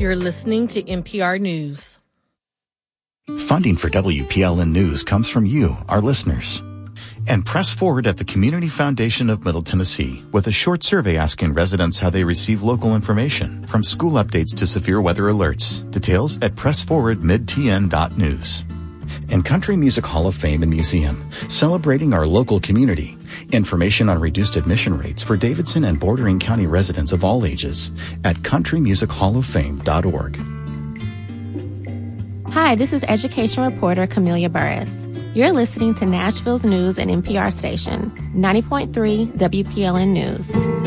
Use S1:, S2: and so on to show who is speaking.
S1: You're listening to NPR News.
S2: Funding for WPLN News comes from you, our listeners. And Press Forward at the Community Foundation of Middle Tennessee with a short survey asking residents how they receive local information, from school updates to severe weather alerts. Details at pressforwardmidtn.news. And Country Music Hall of Fame and Museum, celebrating our local community. Information on reduced admission rates for Davidson and bordering county residents of all ages at countrymusichалloffame.org.
S3: Hi, this is education reporter Camelia Burris. You're listening to Nashville's news and NPR station, 90.3 WPLN News.